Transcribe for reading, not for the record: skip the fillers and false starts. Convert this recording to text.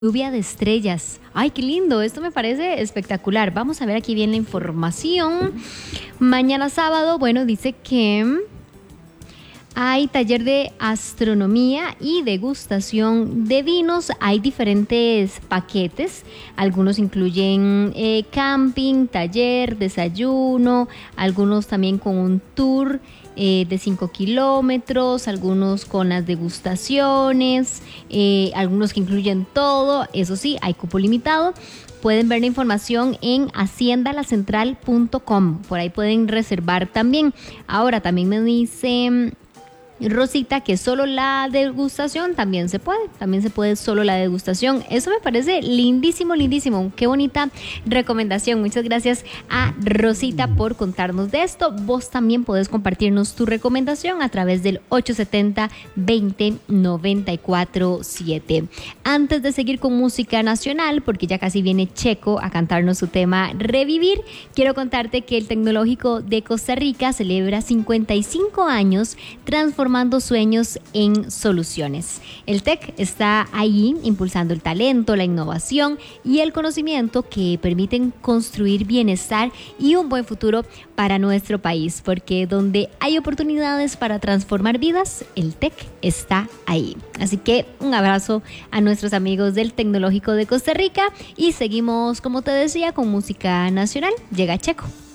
Lluvia de estrellas. Ay, qué lindo, esto me parece espectacular. Vamos a ver aquí bien la información. Mañana sábado, bueno, dice que hay taller de astronomía y degustación de vinos. Hay diferentes paquetes. Algunos incluyen camping, taller, desayuno. Algunos también con un tour de 5 kilómetros. Algunos con las degustaciones. Algunos que incluyen todo. Eso sí, hay cupo limitado. Pueden ver la información en haciendalacentral.com. Por ahí pueden reservar también. Ahora también me dice Rosita que solo la degustación también se puede solo la degustación. Eso me parece lindísimo, lindísimo. Qué bonita recomendación. Muchas gracias a Rosita por contarnos de esto. Vos también podés compartirnos tu recomendación a través del 870-20-94-7. Antes de seguir con música nacional, porque ya casi viene Checo a cantarnos su tema Revivir, quiero contarte que el Tecnológico de Costa Rica celebra 55 años transformando sueños en soluciones. El TEC está ahí impulsando el talento, la innovación y el conocimiento que permiten construir bienestar y un buen futuro para nuestro país, porque donde hay oportunidades para transformar vidas, el TEC está ahí. Así que un abrazo a nuestros amigos del Tecnológico de Costa Rica y seguimos, como te decía, con música nacional. Llega Checo.